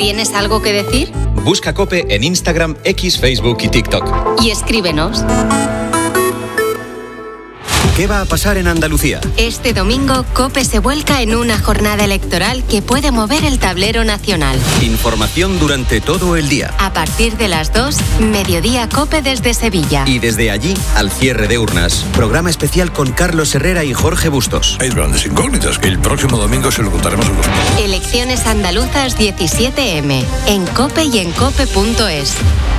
¿Tienes algo que decir? Busca COPE en Instagram, X, Facebook y TikTok. Y escríbenos. ¿Qué va a pasar en Andalucía? Este domingo, COPE se vuelca en una jornada electoral que puede mover el tablero nacional. Información durante todo el día. A partir de las 2, Mediodía COPE desde Sevilla. Y desde allí, al cierre de urnas. Programa especial con Carlos Herrera y Jorge Bustos. Hay grandes incógnitas que el próximo domingo se lo contaremos a los medios. Elecciones andaluzas 17M. En COPE y en COPE.es.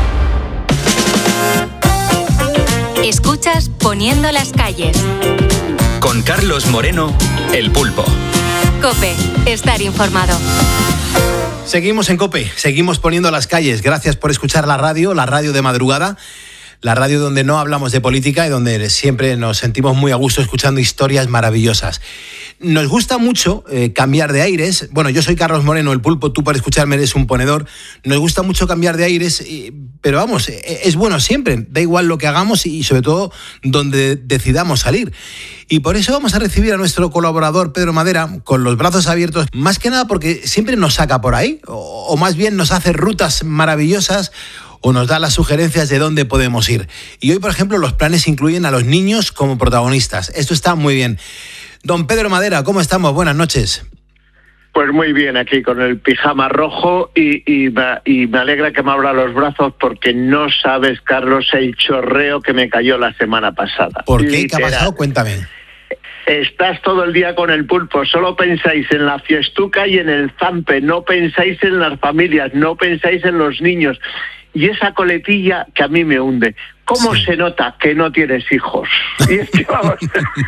Escuchas Poniendo las calles. Con Carlos Moreno, El Pulpo. COPE. Estar informado. Seguimos en COPE, seguimos poniendo las calles. Gracias por escuchar la radio de madrugada. La radio donde no hablamos de política y donde siempre nos sentimos muy a gusto escuchando historias maravillosas. Nos gusta mucho cambiar de aires. Bueno, yo soy Carlos Moreno, El Pulpo, tú para escucharme eres un ponedor. Nos gusta mucho cambiar de aires, pero vamos, es bueno siempre. Da igual lo que hagamos y sobre todo donde decidamos salir. Y por eso vamos a recibir a nuestro colaborador Pedro Madera con los brazos abiertos, más que nada porque siempre nos saca por ahí, o más bien nos hace rutas maravillosas, o nos da las sugerencias de dónde podemos ir. Y hoy, por ejemplo, los planes incluyen a los niños como protagonistas. Esto está muy bien. Don Pedro Madera, ¿cómo estamos? Buenas noches. Pues muy bien, aquí con el pijama rojo y me alegra que me abra los brazos porque no sabes, Carlos, el chorreo que me cayó la semana pasada. ¿Por qué? Literal. ¿Qué ha pasado? Cuéntame. Estás todo el día con el pulpo, solo pensáis en la fiestuca y en el zampe, no pensáis en las familias, no pensáis en los niños. Y esa coletilla que a mí me hunde. ¿Cómo se nota que no tienes hijos? Y es que vamos...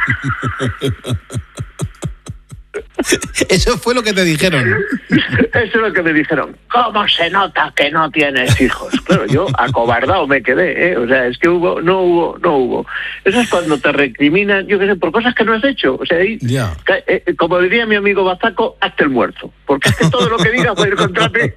Eso fue lo que te dijeron. Eso es lo que me dijeron. ¿Cómo se nota que no tienes hijos? Claro, yo acobardado me quedé, ¿eh? O sea, es que no hubo. Eso es cuando te recriminan, yo qué sé, por cosas que no has hecho. O sea, ahí, como diría mi amigo Bazaco, hazte el muerto. Porque es que todo lo que digas va a ir contra ti.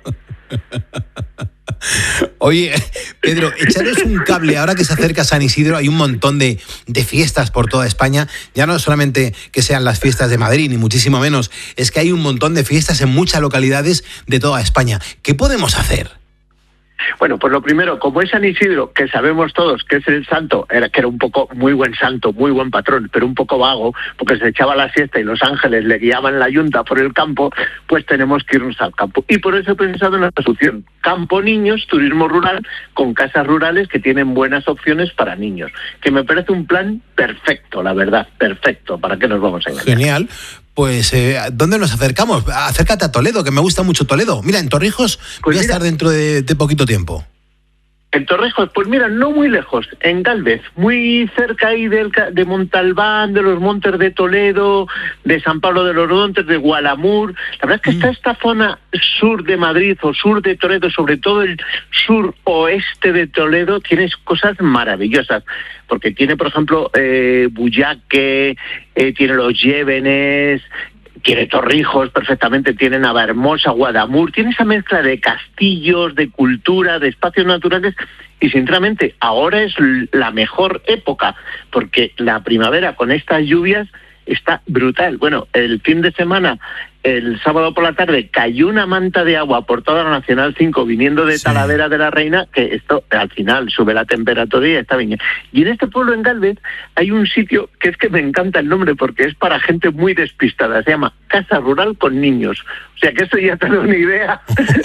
Oye, Pedro, echaros un cable. Ahora que se acerca San Isidro, hay un montón de fiestas por toda España. Ya no solamente que sean las fiestas de Madrid, ni muchísimo menos. Es que hay un montón de fiestas en muchas localidades de toda España. ¿Qué podemos hacer? Bueno, pues lo primero, como es San Isidro, que sabemos todos que es el santo, que era un poco muy buen santo, muy buen patrón, pero un poco vago, porque se echaba la siesta y los ángeles le guiaban la yunta por el campo, pues tenemos que irnos al campo. Y por eso he pensado en la solución. Campo niños, turismo rural, con casas rurales que tienen buenas opciones para niños, que me parece un plan perfecto, la verdad, perfecto. ¿Para qué nos vamos a engañar? Genial. Pues, ¿dónde nos acercamos? Acércate a Toledo, que me gusta mucho Toledo. Mira, en Torrijos voy a estar dentro de poquito tiempo. En Torrijos, pues mira, no muy lejos, en Gálvez, muy cerca ahí de Montalbán, de los Montes de Toledo, de San Pablo de los Montes, de Gualamur. La verdad es que está esta zona sur de Madrid o sur de Toledo, sobre todo el sur-oeste de Toledo, tienes cosas maravillosas, porque tiene, por ejemplo, Buyaque, tiene los Llévenes, tiene Torrijos perfectamente, tiene Navahermosa, Guadamur, tiene esa mezcla de castillos, de cultura, de espacios naturales, y sinceramente ahora es la mejor época, porque la primavera con estas lluvias está brutal. Bueno, el fin de semana, el sábado por la tarde, cayó una manta de agua por toda la Nacional 5 viniendo de Talavera de la Reina, que esto al final sube la temperatura y está bien. Y en este pueblo, en Gálvez, hay un sitio que es que me encanta el nombre porque es para gente muy despistada, se llama Casa Rural con Niños. O sea que eso ya te da una idea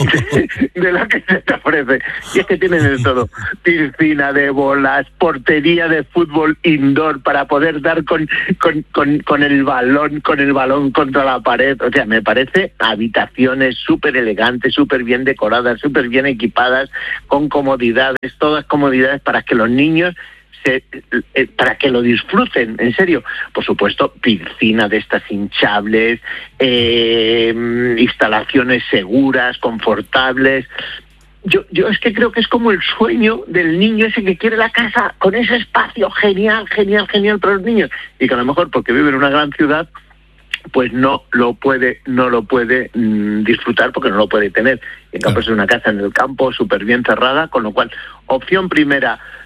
de lo que se te ofrece. Y es que tienen de todo: piscina de bolas, portería de fútbol indoor para poder dar con el balón contra la pared. O sea, me parece habitaciones súper elegantes, súper bien decoradas, súper bien equipadas, con comodidades, todas comodidades para que los niños para que lo disfruten, en serio. Por supuesto, piscina de estas hinchables, instalaciones seguras, confortables. Yo es que creo que es como el sueño del niño ese que quiere la casa con ese espacio genial para los niños, y que a lo mejor porque vive en una gran ciudad pues no lo puede disfrutar porque no lo puede tener. En cambio es una casa en el campo súper bien cerrada, con lo cual, opción primera,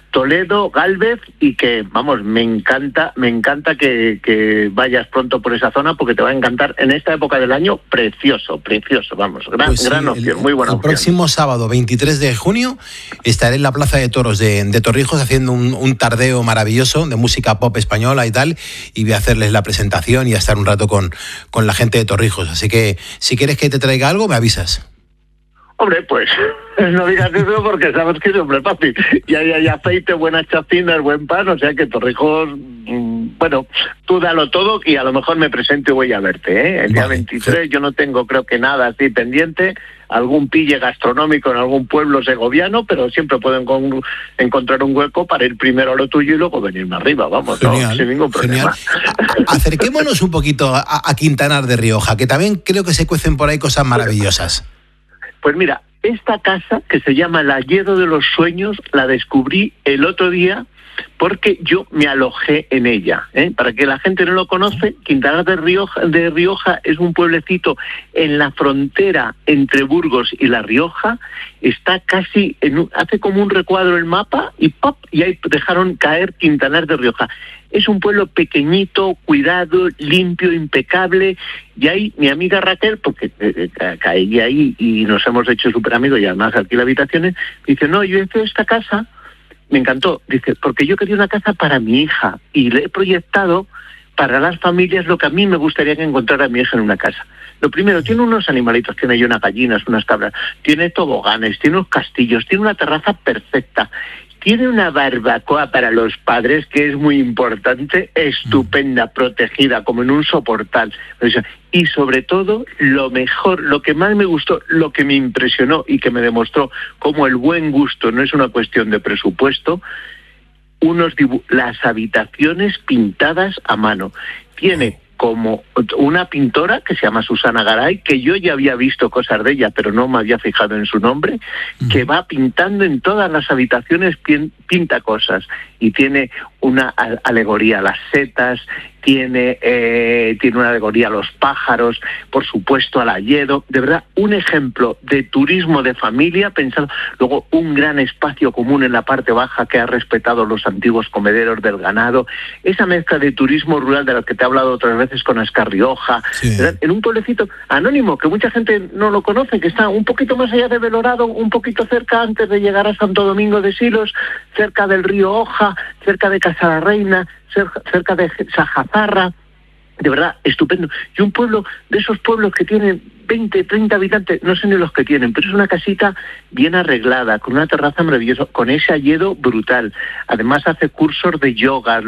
Toledo, Gálvez, y que, vamos, me encanta que vayas pronto por esa zona porque te va a encantar en esta época del año. Precioso, vamos, gran opción, muy buena opción. El próximo sábado, 23 de junio, estaré en la Plaza de Toros de Torrijos haciendo un tardeo maravilloso de música pop española y tal, y voy a hacerles la presentación y a estar un rato con la gente de Torrijos. Así que, si quieres que te traiga algo, me avisas. Hombre, pues no digas eso porque sabes que es hombre fácil. Y ahí hay aceite, buenas chacinas, buen pan, o sea que Torrijos, bueno, tú dalo todo y a lo mejor me presento y voy a verte, ¿eh? El día 23 yo no tengo, creo que nada así pendiente, algún pille gastronómico en algún pueblo segoviano, pero siempre puedo encontrar un hueco para ir primero a lo tuyo y luego venirme arriba, vamos, genial, no, sin ningún problema. Acerquémonos un poquito a Quintanar de Rioja, que también creo que se cuecen por ahí cosas maravillosas. Pues mira, esta casa que se llama el Alledo de los Sueños la descubrí el otro día porque yo me alojé en ella, ¿eh? Para que la gente no lo conoce, Quintanar de Rioja es un pueblecito en la frontera entre Burgos y La Rioja, está casi, hace como un recuadro el mapa y ¡pop! Y ahí dejaron caer Quintanar de Rioja. Es un pueblo pequeñito, cuidado, limpio, impecable, y ahí mi amiga Raquel, porque caí ahí y nos hemos hecho súper amigos y además alquila habitaciones, dice, no, yo hice esta casa, me encantó, dice, porque yo quería una casa para mi hija y le he proyectado para las familias lo que a mí me gustaría que encontrara mi hija en una casa. Lo primero, tiene unos animalitos, tiene ahí unas gallinas, unas cabras, tiene toboganes, tiene unos castillos, tiene una terraza perfecta, tiene una barbacoa para los padres que es muy importante, estupenda, protegida, como en un soportal. Y sobre todo, lo mejor, lo que más me gustó, lo que me impresionó y que me demostró cómo el buen gusto no es una cuestión de presupuesto, las habitaciones pintadas a mano. Tiene como una pintora que se llama Susana Garay, que yo ya había visto cosas de ella, pero no me había fijado en su nombre, que va pintando en todas las habitaciones, pinta cosas, y tiene una alegoría a las setas, tiene una alegoría a los pájaros, por supuesto al Alledo, de verdad, un ejemplo de turismo de familia pensado, luego un gran espacio común en la parte baja que ha respetado los antiguos comederos del ganado, esa mezcla de turismo rural de la que te he hablado otras veces con Ascar Rioja, sí. En un pueblecito anónimo que mucha gente no lo conoce, que está un poquito más allá de Belorado, un poquito cerca antes de llegar a Santo Domingo de Silos, cerca del río Oja, cerca de Casa la Reina, cerca de Sajazarra, de verdad, estupendo. Y un pueblo, de esos pueblos que tienen 20, 30 habitantes, no sé ni los que tienen, pero es una casita bien arreglada, con una terraza maravillosa, con ese alledo brutal. Además hace cursos de yoga,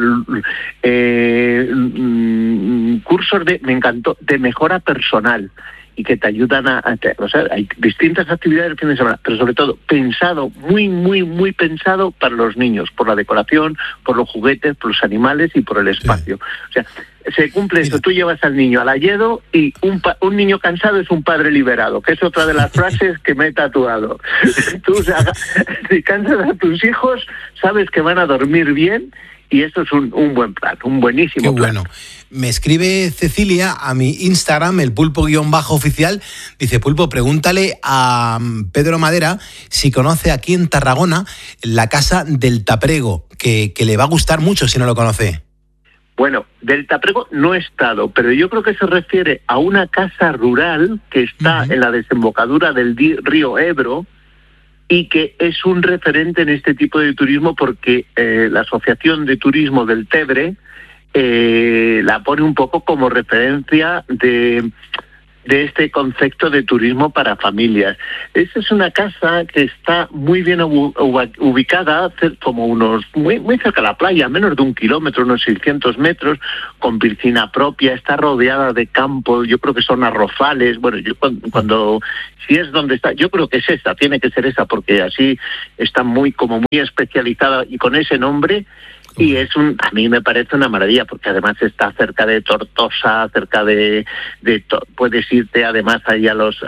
cursos me encantó, de mejora personal, y que te ayudan o sea, hay distintas actividades el fin de semana, pero sobre todo pensado, muy pensado para los niños, por la decoración, por los juguetes, por los animales y por el espacio. Sí. O sea, se cumple esto, tú llevas al niño al Alledo y un niño cansado es un padre liberado, que es otra de las frases que me he tatuado. Tú, o sea, si cansas a tus hijos, sabes que van a dormir bien. Y esto es un buen plan, un buenísimo plan. Qué bueno. Me escribe Cecilia a mi Instagram, el pulpo_oficial, dice, Pulpo, pregúntale a Pedro Madera si conoce aquí en Tarragona la casa del Taprego, que le va a gustar mucho si no lo conoce. Bueno, del Taprego no he estado, pero yo creo que se refiere a una casa rural que está en la desembocadura del río Ebro, y que es un referente en este tipo de turismo porque la Asociación de Turismo del Tebre la pone un poco como referencia de este concepto de turismo para familias. Esta es una casa que está muy bien ubicada, como muy cerca de la playa, a menos de 1 kilómetro, unos 600 metros, con piscina propia, está rodeada de campos, yo creo que son arrozales. Bueno, yo si es donde está, yo creo que es esta, tiene que ser esa, porque así está muy especializada y con ese nombre. Y a mí me parece una maravilla, porque además está cerca de Tortosa, cerca de puedes irte además ahí a los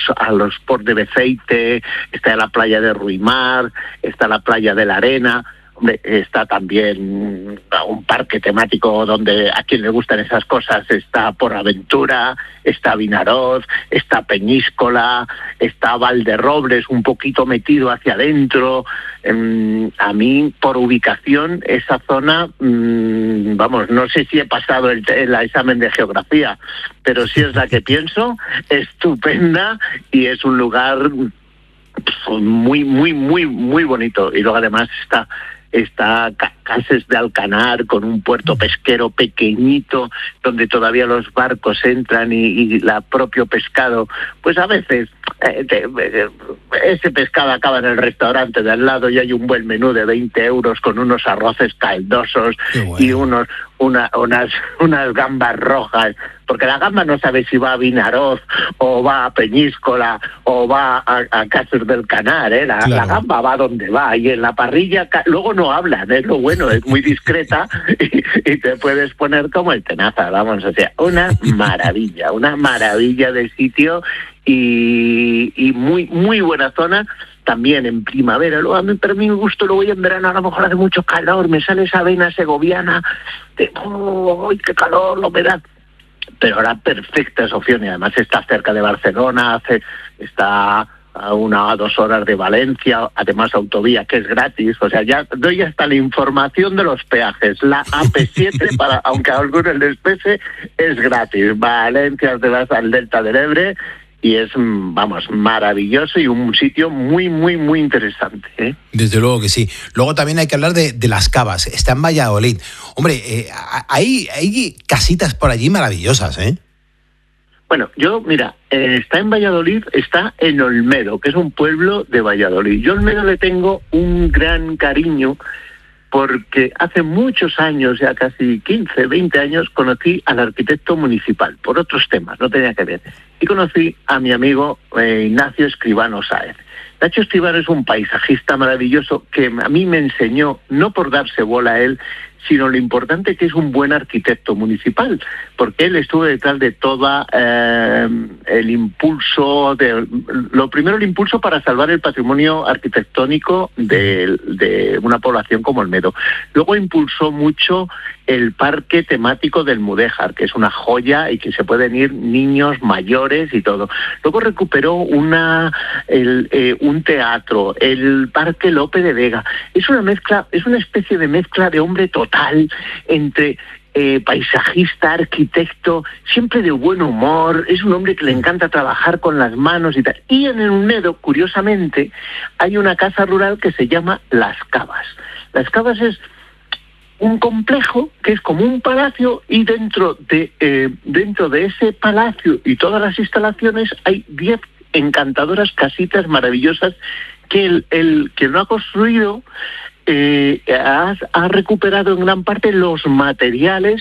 ports de Beceite, está la playa de Ruimar, está la playa de la Arena. Hombre, está también un parque temático donde a quien le gustan esas cosas está Portaventura, está Vinaroz, está Peñíscola, está Valderrobles un poquito metido hacia adentro. A mí, por ubicación, esa zona, vamos, no sé si he pasado el examen de geografía, pero sí es la que pienso, estupenda, y es un lugar muy, muy, muy, muy bonito. Y luego además está Cases de Alcanar, con un puerto pesquero pequeñito donde todavía los barcos entran y el propio pescado, pues a veces ese pescado acaba en el restaurante de al lado y hay un buen menú de 20 euros con unos arroces caldosos y unas gambas rojas, porque la gamba no sabe si va a Vinaroz o va a Peñíscola o va a Cases del Alcanar, La gamba va donde va, y en la parrilla luego no hablan, es lo bueno, es muy discreta y te puedes poner como el tenaza, vamos, o sea, una maravilla de sitio y muy, muy buena zona. También en primavera, luego a mí, para mi gusto, lo voy en verano, a lo mejor hace mucho calor, me sale esa vena segoviana de ¡ay, qué calor, la humedad! Pero ahora perfecta esa opción, y además está cerca de Barcelona, está a 1 a 2 horas de Valencia, además autovía que es gratis, o sea, ya doy hasta la información de los peajes. La AP7, aunque a algunos les pese, es gratis. Valencia, te vas al Delta del Ebre, y es, vamos, maravilloso y un sitio muy, muy, muy interesante, ¿eh? Desde luego que sí. Luego también hay que hablar de Las Cavas. Está en Valladolid. Hombre, hay casitas por allí maravillosas, ¿eh? Bueno, está en Valladolid, está en Olmedo, que es un pueblo de Valladolid. Yo a Olmedo le tengo un gran cariño porque hace muchos años, ya casi 15, 20 años, conocí al arquitecto municipal, por otros temas, no tenía que ver. Y conocí a mi amigo Ignacio Escribano Sáez. Nacho Escribano es un paisajista maravilloso que a mí me enseñó, no por darse bola a él, sino lo importante que es un buen arquitecto municipal, porque él estuvo detrás de todo el impulso, lo primero el impulso para salvar el patrimonio arquitectónico de una población como Olmedo. Luego impulsó mucho el parque temático del Mudéjar, que es una joya y que se pueden ir niños, mayores y todo. Luego recuperó un teatro, el Parque Lope de Vega. Es una especie de mezcla de hombre total entre paisajista, arquitecto, siempre de buen humor. Es un hombre que le encanta trabajar con las manos y tal. Y en el Olmedo, curiosamente, hay una casa rural que se llama Las Cavas. Las Cavas es un complejo que es como un palacio, y dentro de ese palacio y todas las instalaciones hay 10 encantadoras casitas maravillosas que el que lo ha construido ha recuperado en gran parte los materiales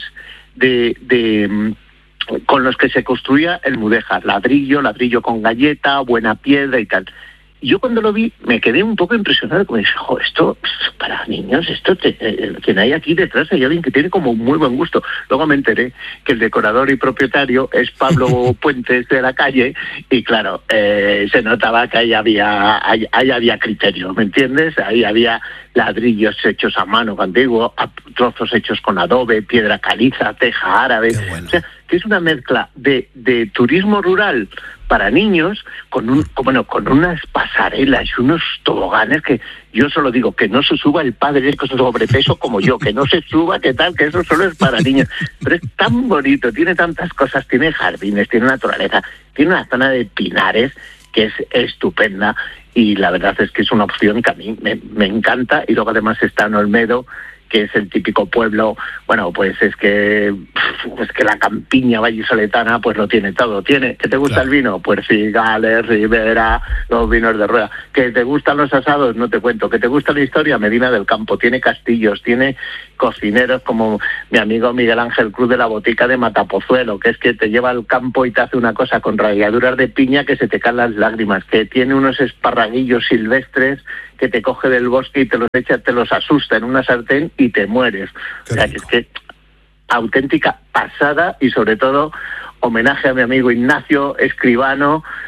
con los que se construía el Mudéjar: ladrillo con galleta, buena piedra y tal. Y yo cuando lo vi me quedé un poco impresionado, como dije, esto para niños, quien hay aquí detrás hay alguien que tiene como muy buen gusto. Luego me enteré que el decorador y propietario es Pablo Puentes de la Calle, y claro, se notaba que ahí había criterio, ¿me entiendes? Ahí había ladrillos hechos a mano antiguo, trozos hechos con adobe, piedra caliza, teja árabe. Bueno. O sea, que es una mezcla de turismo rural para niños con unas pasarelas y unos toboganes que yo solo digo que no se suba el padre con sobrepeso como yo, que no se suba, que tal, que eso solo es para niños. Pero es tan bonito, tiene tantas cosas, tiene jardines, tiene naturaleza, tiene una zona de pinares que es estupenda, y la verdad es que es una opción que a mí me encanta. Y luego además está en Olmedo, que es el típico pueblo, bueno, pues es que la campiña vallisoletana pues lo tiene todo. ¿Que te gusta el vino? Pues sí, Gales, Ribera, los vinos de rueda. ¿Que te gustan los asados? No te cuento. ¿Que te gusta la historia? Medina del Campo. Tiene castillos, tiene cocineros como mi amigo Miguel Ángel Cruz de la Botica de Matapozuelo, que es que te lleva al campo y te hace una cosa con ralladuras de piña que se te caen las lágrimas. Que tiene unos esparraguillos silvestres que te coge del bosque y te los echa, te los asusta en una sartén y te mueres. O sea, que es que auténtica pasada, y sobre todo homenaje a mi amigo Ignacio Escribano,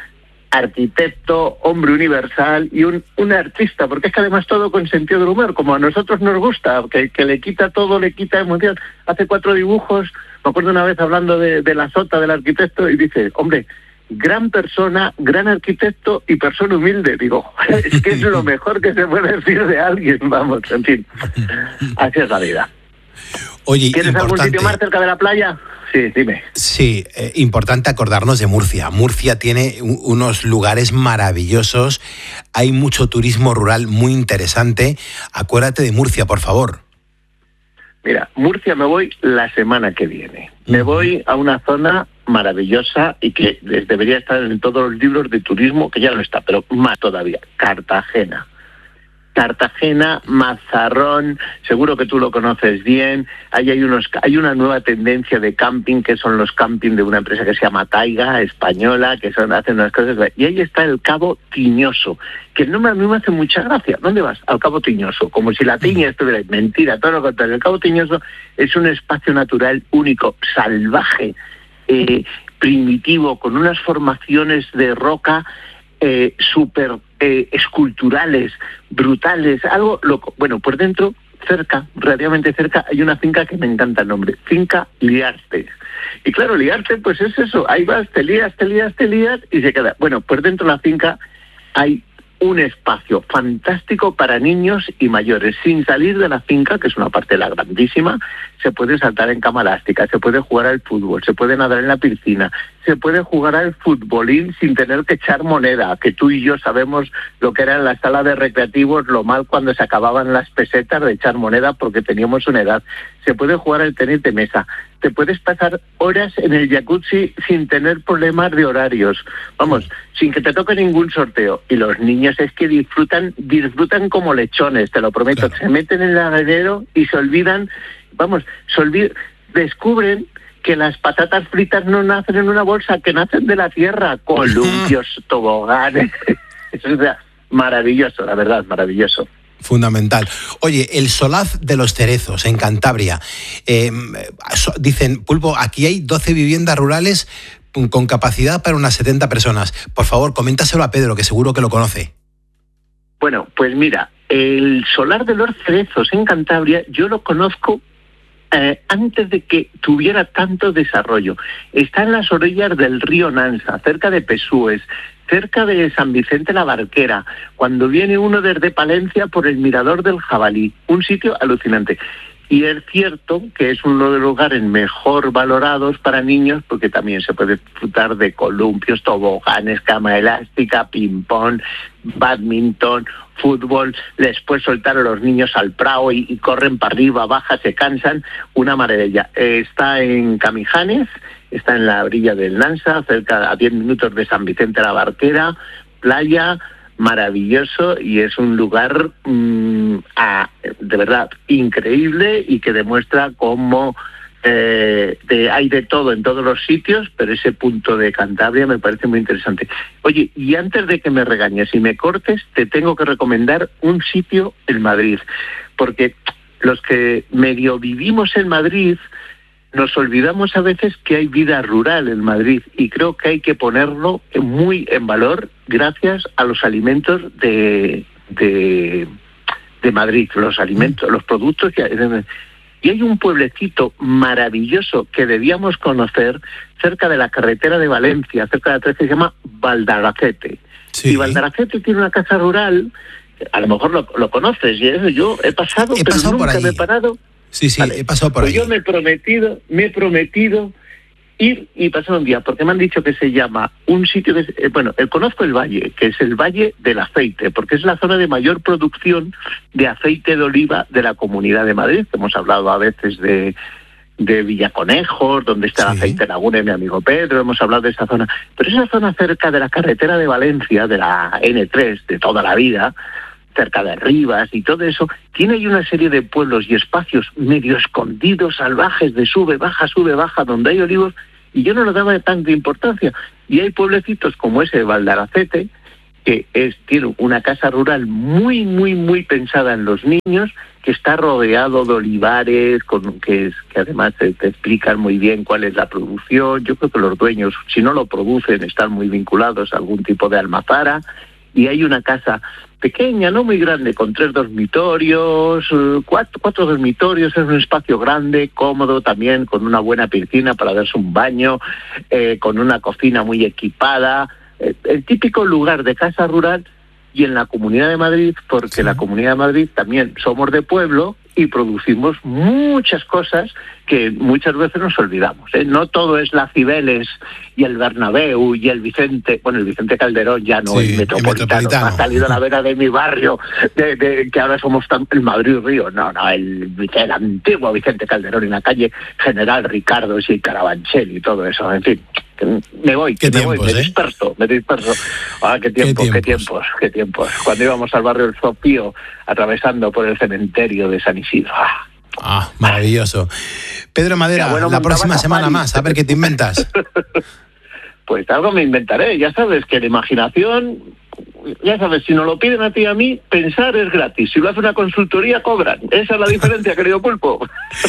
arquitecto, hombre universal y un artista, porque es que además todo con sentido del humor, como a nosotros nos gusta, que le quita todo, le quita emoción. Hace 4 dibujos, me acuerdo una vez hablando de la sota del arquitecto y dice, hombre, gran persona, gran arquitecto y persona humilde. Digo, es que es lo mejor que se puede decir de alguien, vamos, en fin, así es la vida. Oye, ¿Tienes algún sitio más cerca de la playa? Sí, dime. Sí, importante acordarnos de Murcia. Murcia tiene unos lugares maravillosos, hay mucho turismo rural muy interesante. Acuérdate de Murcia, por favor. Mira, Murcia me voy la semana que viene. Me voy a una zona maravillosa y que debería estar en todos los libros de turismo, que ya no está, pero más todavía, Cartagena. Cartagena, Mazarrón, seguro que tú lo conoces bien. Hay una nueva tendencia de camping, que son los camping de una empresa que se llama Taiga, española, que hacen unas cosas. Y ahí está el Cabo Tiñoso, que a mí me hace mucha gracia. ¿Dónde vas? Al Cabo Tiñoso, como si la tiña estuviera. Mentira, todo lo contrario. El Cabo Tiñoso es un espacio natural único, salvaje, primitivo, con unas formaciones de roca súper esculturales, brutales, algo loco. Bueno, por dentro, cerca, relativamente cerca, hay una finca que me encanta el nombre, Finca Liarte. Y claro, Liarte, pues es eso, ahí vas, te lías y se queda. Bueno, pues dentro de la finca hay un espacio fantástico para niños y mayores. Sin salir de la finca, que es una parcela grandísima, se puede saltar en cama elástica, se puede jugar al fútbol, se puede nadar en la piscina, se puede jugar al futbolín sin tener que echar moneda, que tú y yo sabemos lo que era en la sala de recreativos, lo mal cuando se acababan las pesetas de echar moneda porque teníamos una edad. Se puede jugar al tenis de mesa, te puedes pasar horas en el jacuzzi sin tener problemas de horarios, vamos, sin que te toque ningún sorteo. Y los niños es que disfrutan como lechones, te lo prometo. Claro. Se meten en el arenero y se olvidan, descubren que las patatas fritas no nacen en una bolsa, que nacen de la tierra, columpios, toboganes. Es maravilloso, la verdad, maravilloso. Fundamental. Oye, el Solaz de los Cerezos, en Cantabria. Dicen, Pulpo, aquí hay 12 viviendas rurales con capacidad para unas 70 personas. Por favor, coméntaselo a Pedro, que seguro que lo conoce. Bueno, pues mira, el Solar de los Cerezos en Cantabria, yo lo conozco antes de que tuviera tanto desarrollo. Está en las orillas del río Nansa, cerca de Pesúes, cerca de San Vicente la Barquera, cuando viene uno desde Palencia por el Mirador del Jabalí, un sitio alucinante. Y es cierto que es uno de los lugares mejor valorados para niños, porque también se puede disfrutar de columpios, toboganes, cama elástica, ping-pong, badminton, fútbol. Les puedes soltar a los niños al prado y corren para arriba, baja, se cansan. Una maravilla. Está en Camijanes, está en la orilla del Nansa, cerca a 10 minutos de San Vicente la Barquera, playa, maravilloso, y es un lugar de verdad increíble y que demuestra cómo hay de todo en todos los sitios, pero ese punto de Cantabria me parece muy interesante. Oye, y antes de que me regañes y me cortes, te tengo que recomendar un sitio en Madrid, porque los que medio vivimos en Madrid nos olvidamos a veces que hay vida rural en Madrid, y creo que hay que ponerlo muy en valor gracias a los alimentos de Madrid, los alimentos, los productos que... Y hay un pueblecito maravilloso que debíamos conocer cerca de la carretera de Valencia, cerca de la 13, que se llama Valdaracete. Sí. Y Valdaracete tiene una casa rural, a lo mejor lo conoces, y yo he pasado pero nunca me he parado. Sí, vale. He pasado por ahí. Yo me he prometido ir y pasar un día, porque me han dicho que se llama un sitio conozco el valle, que es el Valle del Aceite, porque es la zona de mayor producción de aceite de oliva de la Comunidad de Madrid. Hemos hablado a veces de Villaconejos, donde está el aceite Laguna de mi amigo Pedro, hemos hablado de esa zona, pero esa zona cerca de la carretera de Valencia, de la N3, de toda la vida, cerca de Rivas y todo eso, tiene ahí una serie de pueblos y espacios medio escondidos, salvajes, de sube, baja, donde hay olivos, y yo no le daba tanta importancia. Y hay pueblecitos como ese de Valdaracete, que tiene una casa rural muy, muy, muy pensada en los niños, que está rodeado de olivares, que además te explican muy bien cuál es la producción. Yo creo que los dueños, si no lo producen, están muy vinculados a algún tipo de almazara. Y hay una casa pequeña, no muy grande, con 3 dormitorios, 4 dormitorios, es un espacio grande, cómodo también, con una buena piscina para darse un baño, con una cocina muy equipada, el típico lugar de casa rural. Y en la Comunidad de Madrid, porque la Comunidad de Madrid también somos de pueblo y producimos muchas cosas que muchas veces nos olvidamos, ¿eh? No todo es la Cibeles y el Bernabéu y el Vicente, bueno, el Vicente Calderón ya no, el Metropolitano. Ha salido a la vera de mi barrio, de que ahora somos el Madrid Río, no, el antiguo Vicente Calderón en la calle General Ricardo y Carabanchel y todo eso, en fin. Me disperso. Ah, qué tiempos. Cuando íbamos al barrio El Sopío, atravesando por el cementerio de San Isidro. Maravilloso. Pedro Madera, la próxima semana más, a ver qué te inventas. Pues algo me inventaré, ya sabes que la imaginación, ya sabes, si nos lo piden a ti y a mí, pensar es gratis. Si lo hace una consultoría, cobran. Esa es la diferencia, querido Pulpo.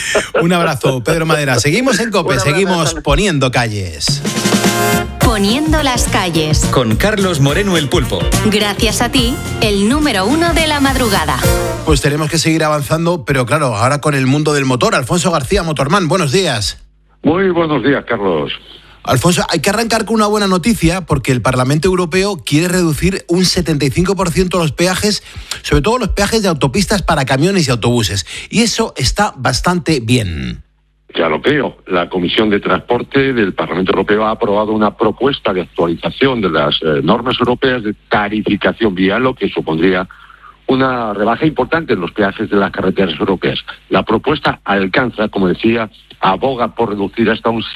Un abrazo, Pedro Madera. Seguimos en COPE, seguimos poniendo calles. Poniendo las calles. Con Carlos Moreno el Pulpo. Gracias a ti, el número 1 de la madrugada. Pues tenemos que seguir avanzando, pero claro, ahora con el mundo del motor. Alfonso García, Motorman, buenos días. Muy buenos días, Carlos. Alfonso, hay que arrancar con una buena noticia porque el Parlamento Europeo quiere reducir un 75% los peajes, sobre todo los peajes de autopistas para camiones y autobuses. Y eso está bastante bien. Ya lo creo. La Comisión de Transporte del Parlamento Europeo ha aprobado una propuesta de actualización de las normas europeas de tarificación vial, lo que supondría una rebaja importante en los peajes de las carreteras europeas. La propuesta alcanza, como decía, aboga por reducir hasta un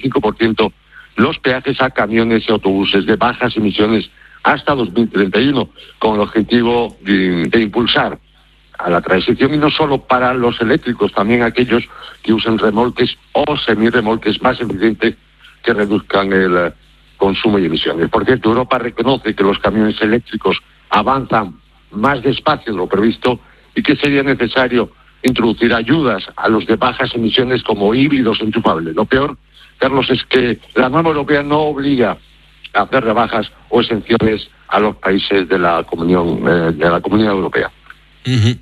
75% los peajes a camiones y autobuses de bajas emisiones hasta 2031, con el objetivo de impulsar a la transición, y no solo para los eléctricos, también aquellos que usen remolques o semirremolques más eficientes que reduzcan el consumo y emisiones. Por cierto, Europa reconoce que los camiones eléctricos avanzan más despacio de lo previsto y que sería necesario introducir ayudas a los de bajas emisiones como híbridos enchufables. Lo peor, Carlos, es que la norma europea no obliga a hacer rebajas o exenciones a los países de la Comunidad Europea. Uh-huh.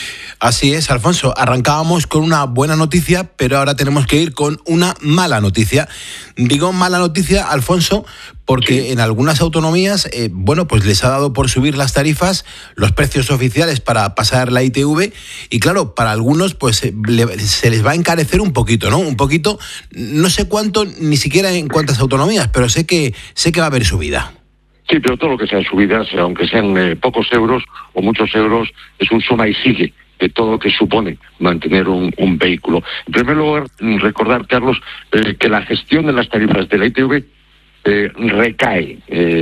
Así es, Alfonso. Arrancábamos con una buena noticia, pero ahora tenemos que ir con una mala noticia. Digo mala noticia, Alfonso, porque en algunas autonomías, pues les ha dado por subir las tarifas, los precios oficiales para pasar la ITV, y claro, para algunos pues se les va a encarecer un poquito, ¿no? Un poquito, no sé cuánto, ni siquiera en cuántas autonomías, pero sé que va a haber subida. Sí, pero todo lo que sean subidas, aunque sean pocos euros o muchos euros, es un suma y sigue de todo lo que supone mantener un vehículo. En primer lugar, recordar, Carlos, que la gestión de las tarifas de la ITV recae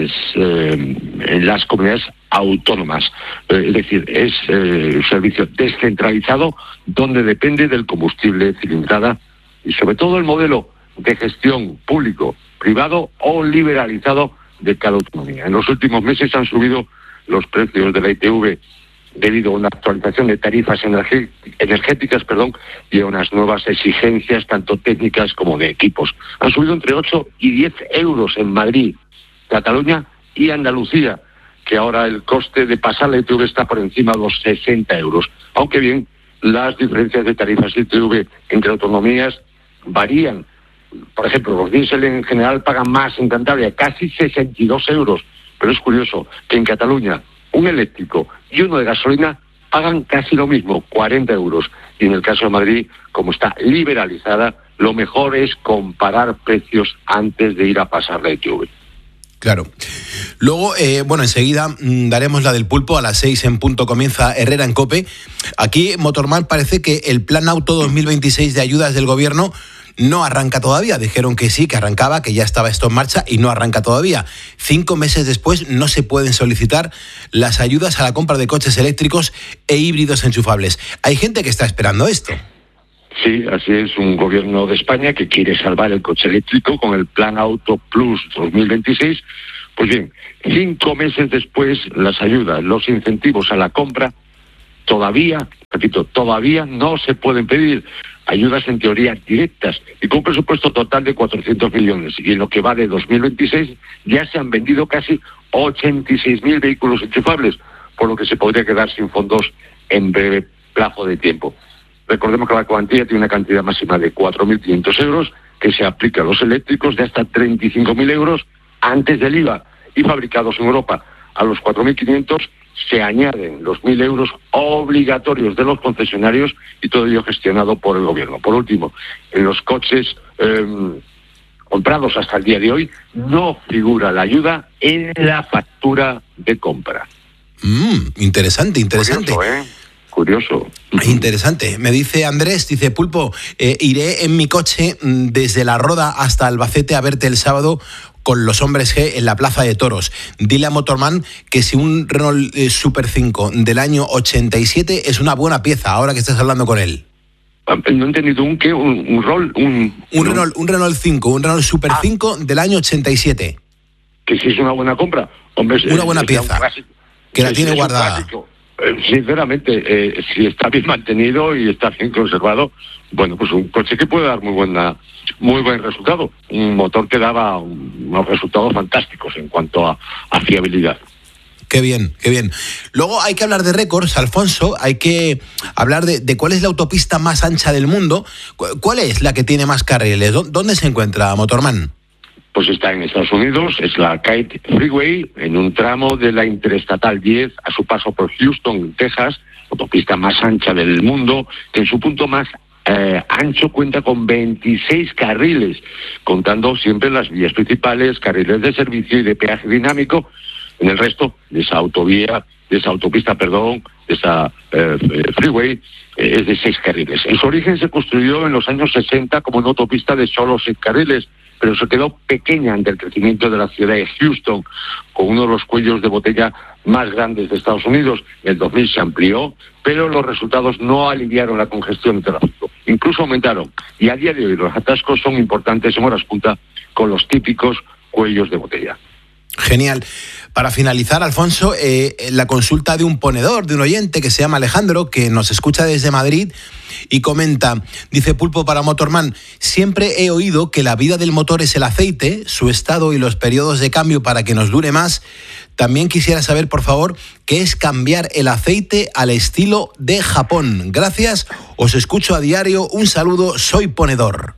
en las comunidades autónomas. Es decir, es un servicio descentralizado donde depende del combustible cilindrada y sobre todo el modelo de gestión público, privado o liberalizado de cada autonomía. En los últimos meses han subido los precios de la ITV debido a una actualización de tarifas energéticas, y a unas nuevas exigencias tanto técnicas como de equipos. Han subido entre 8 y 10 euros en Madrid, Cataluña y Andalucía, que ahora el coste de pasar la ITV está por encima de los 60 euros. Aunque bien, las diferencias de tarifas ITV entre autonomías varían. Por ejemplo, los diésel en general pagan más en Cantabria, casi 62 euros. Pero es curioso que en Cataluña un eléctrico y uno de gasolina pagan casi lo mismo, 40 euros. Y en el caso de Madrid, como está liberalizada, lo mejor es comparar precios antes de ir a pasar la ITV. Claro. Luego, enseguida daremos la del Pulpo, a las 6 en punto comienza Herrera en COPE. Aquí, Motorman, parece que el Plan Auto 2026 de ayudas del Gobierno no arranca todavía. Dijeron que sí, que arrancaba, que ya estaba esto en marcha, y no arranca todavía. 5 meses después no se pueden solicitar las ayudas a la compra de coches eléctricos e híbridos enchufables. Hay gente que está esperando esto. Sí, así es, un gobierno de España que quiere salvar el coche eléctrico con el Plan Auto Plus 2026, Pues bien, 5 meses después, las ayudas, los incentivos a la compra, todavía no se pueden pedir. Ayudas en teoría directas y con un presupuesto total de 400 millones. Y en lo que va de 2026 ya se han vendido casi 86.000 vehículos enchufables, por lo que se podría quedar sin fondos en breve plazo de tiempo. Recordemos que la cuantía tiene una cantidad máxima de 4.500 euros que se aplica a los eléctricos, de hasta 35.000 euros antes del IVA y fabricados en Europa. A los 4.500 se añaden los 1.000 euros obligatorios de los concesionarios y todo ello gestionado por el gobierno. Por último, en los coches comprados hasta el día de hoy no figura la ayuda en la factura de compra. Interesante. Curioso. Interesante. Me dice Andrés, dice Pulpo, iré en mi coche desde La Roda hasta Albacete a verte el sábado con los hombres G en la Plaza de Toros. Dile a Motorman que si un Renault Super 5 del año 87 es una buena pieza, ahora que estás hablando con él. No he entendido un Renault 5, un Renault Super 5 del año 87. Que si es una buena compra, hombre, una buena pieza, que la tiene guardada. Sinceramente, si está bien mantenido y está bien conservado, bueno, pues un coche que puede dar muy buen resultado. Un motor que daba unos resultados fantásticos en cuanto a fiabilidad. Qué bien. Luego hay que hablar de récords, Alfonso, hay que hablar de cuál es la autopista más ancha del mundo. ¿Cuál es la que tiene más carriles? ¿Dónde se encuentra, Motorman? Pues está en Estados Unidos, es la Kite Freeway, en un tramo de la Interestatal 10 a su paso por Houston, Texas, autopista más ancha del mundo, que en su punto más ancho cuenta con 26 carriles, contando siempre las vías principales, carriles de servicio y de peaje dinámico. En el resto de esa freeway, es de 6 carriles. En su origen se construyó en los años 60 como una autopista de solo 6 carriles, pero se quedó pequeña ante el crecimiento de la ciudad de Houston, con uno de los cuellos de botella más grandes de Estados Unidos. En el 2000 se amplió, pero los resultados no aliviaron la congestión de tráfico, incluso aumentaron. Y a día de hoy los atascos son importantes en horas punta con los típicos cuellos de botella. Genial. Para finalizar, Alfonso, la consulta de un ponedor, de un oyente que se llama Alejandro, que nos escucha desde Madrid y comenta, dice Pulpo para Motorman, siempre he oído que la vida del motor es el aceite, su estado y los periodos de cambio para que nos dure más. También quisiera saber, por favor, qué es cambiar el aceite al estilo de Japón. Gracias, os escucho a diario, un saludo, soy ponedor.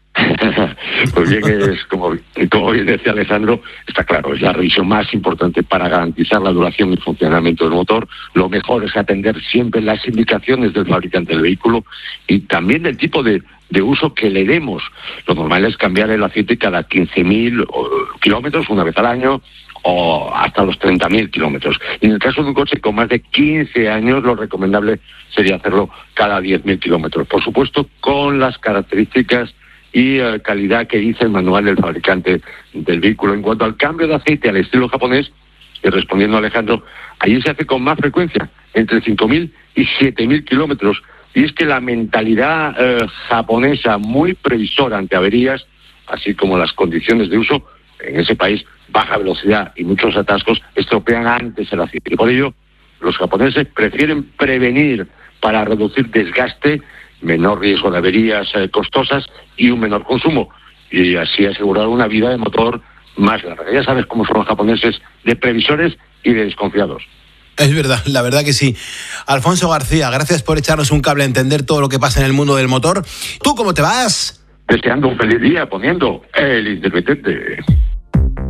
Pues bien, es como bien decía Alejandro, está claro, es la revisión más importante para garantizar la duración y funcionamiento del motor. Lo mejor es atender siempre las indicaciones del fabricante del vehículo y también del tipo de uso que le demos. Lo normal es cambiar el aceite cada 15.000 kilómetros, una vez al año, o hasta los 30.000 kilómetros. Y en el caso de un coche con más de 15 años, lo recomendable sería hacerlo cada 10.000 kilómetros. Por supuesto, con las características y calidad que dice el manual del fabricante del vehículo. En cuanto al cambio de aceite al estilo japonés, y respondiendo a Alejandro, allí se hace con más frecuencia, entre 5.000 y 7.000 kilómetros. Y es que la mentalidad japonesa, muy previsora ante averías, así como las condiciones de uso, en ese país, baja velocidad y muchos atascos, estropean antes el aceite. Y por ello, los japoneses prefieren prevenir para reducir desgaste, menor riesgo de averías costosas y un menor consumo, y así asegurar una vida de motor más larga. Ya sabes cómo son los japoneses, de previsores y de desconfiados. Es verdad, la verdad que sí. Alfonso García, gracias por echarnos un cable a entender todo lo que pasa en el mundo del motor. ¿Tú cómo te vas? Deseando un feliz día poniendo el intermitente.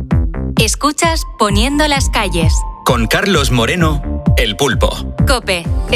Escuchas Poniendo las calles. Con Carlos Moreno, El Pulpo. COPE.